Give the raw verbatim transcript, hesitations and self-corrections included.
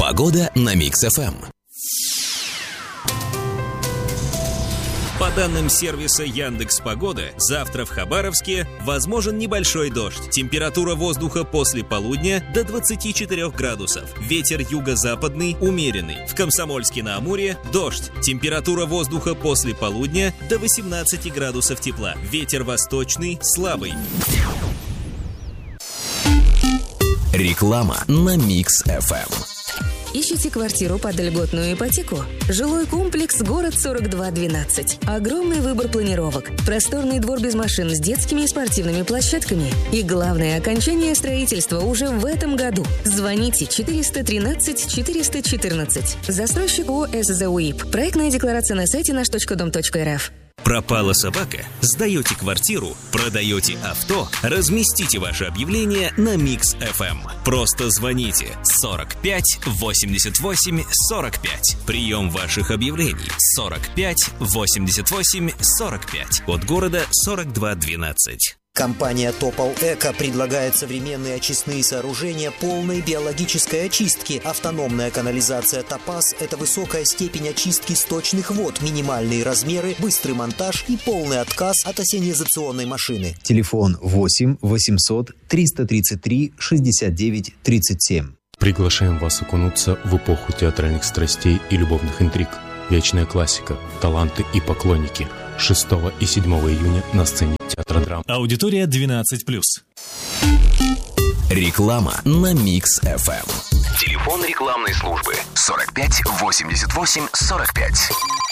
Погода на Микс эф эм. По данным сервиса Яндекс.Погода, завтра в Хабаровске возможен небольшой дождь. Температура воздуха после полудня до двадцати четырёх градусов. Ветер юго-западный умеренный. В Комсомольске-на-Амуре дождь. Температура воздуха после полудня до восемнадцати градусов тепла. Ветер восточный слабый. Реклама на Микс эф эм. Ищите квартиру под льготную ипотеку? Жилой комплекс «Город сорок два двенадцать». Огромный выбор планировок. Просторный двор без машин с детскими и спортивными площадками. И главное, окончание строительства уже в этом году. Звоните четыреста тринадцать четыреста четырнадцать. Застройщик ООО «СЗУИП». Проектная декларация на сайте наш точка дом точка эр эф. Пропала собака? Сдаете квартиру? Продаете авто? Разместите ваше объявление на Микс эф эм. Просто звоните сорок пять восемьдесят восемь сорок пять. Прием ваших объявлений сорок пять восемьдесят восемь сорок пять. От города сорок два двенадцать. Компания Топал Эко предлагает современные очистные сооружения полной биологической очистки. Автономная канализация Топаз – это высокая степень очистки сточных вод, минимальные размеры, быстрый монтаж и полный отказ от ассенизационной машины. Телефон восемь восемьсот триста тридцать три шестьдесят девять тридцать семь. Приглашаем вас окунуться в эпоху театральных страстей и любовных интриг. Вечная классика, таланты и поклонники. шестого и седьмого июня на сцене театра драм. Аудитория двенадцать плюс. Реклама на Микс эф эм. Телефон рекламной службы сорок пять восемьдесят восемь сорок пять.